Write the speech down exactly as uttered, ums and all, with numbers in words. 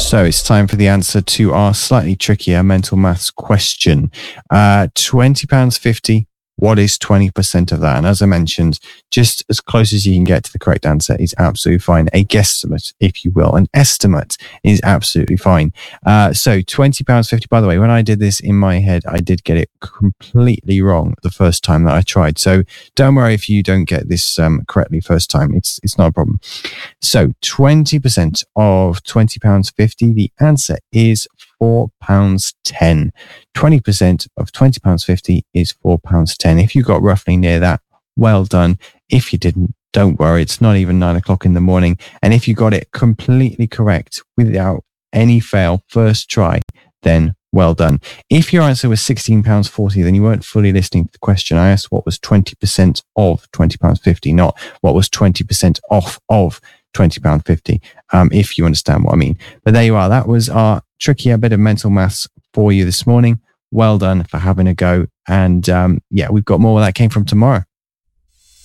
So it's time for the answer to our slightly trickier mental maths question. Uh, twenty pounds fifty. What is twenty percent of that? And as I mentioned, just as close as you can get to the correct answer is absolutely fine. A guesstimate, if you will, an estimate is absolutely fine. Uh, so twenty pounds fifty, by the way, when I did this in my head, I did get it completely wrong the first time that I tried. So don't worry if you don't get this um, correctly first time. It's, it's not a problem. So twenty percent of twenty pounds fifty, the answer is four pounds ten. twenty percent of twenty pounds fifty is four pounds ten. If you got roughly near that, well done. If you didn't, don't worry. It's not even nine o'clock in the morning. And if you got it completely correct without any fail, first try, then well done. If your answer was sixteen pounds forty, then you weren't fully listening to the question. I asked what was twenty percent of twenty pounds fifty, not what was twenty percent off of twenty pounds fifty, um, if you understand what I mean. But there you are. That was our trickier bit of mental maths for you this morning. Well done for having a go. And um, yeah, we've got more where that came from tomorrow.